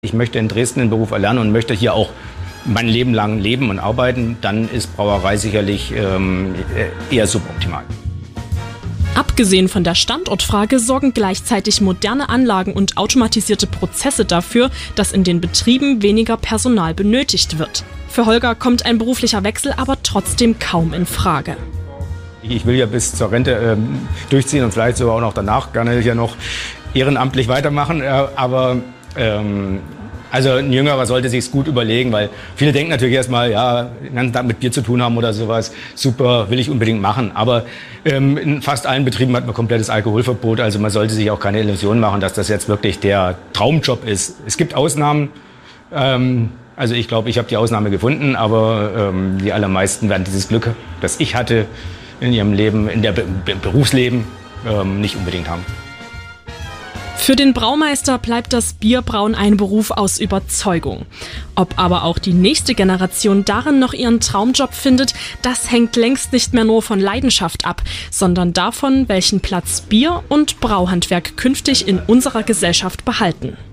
Ich möchte in Dresden den Beruf erlernen und möchte hier auch mein Leben lang leben und arbeiten, dann ist Brauerei sicherlich eher suboptimal. Abgesehen von der Standortfrage sorgen gleichzeitig moderne Anlagen und automatisierte Prozesse dafür, dass in den Betrieben weniger Personal benötigt wird. Für Holger kommt ein beruflicher Wechsel aber trotzdem kaum in Frage. Ich will ja bis zur Rente durchziehen und vielleicht sogar auch noch danach gerne hier noch ehrenamtlich weitermachen, aber also ein Jüngerer sollte sich's gut überlegen, weil viele denken natürlich erstmal, ja, den ganzen Tag mit Bier zu tun haben oder sowas, super, will ich unbedingt machen. Aber in fast allen Betrieben hat man komplettes Alkoholverbot, also man sollte sich auch keine Illusion machen, dass das jetzt wirklich der Traumjob ist. Es gibt Ausnahmen, also ich glaube, ich habe die Ausnahme gefunden, aber die allermeisten werden dieses Glück, das ich hatte in ihrem Leben, im Berufsleben, nicht unbedingt haben. Für den Braumeister bleibt das Bierbrauen ein Beruf aus Überzeugung. Ob aber auch die nächste Generation darin noch ihren Traumjob findet, das hängt längst nicht mehr nur von Leidenschaft ab, sondern davon, welchen Platz Bier und Brauhandwerk künftig in unserer Gesellschaft behalten.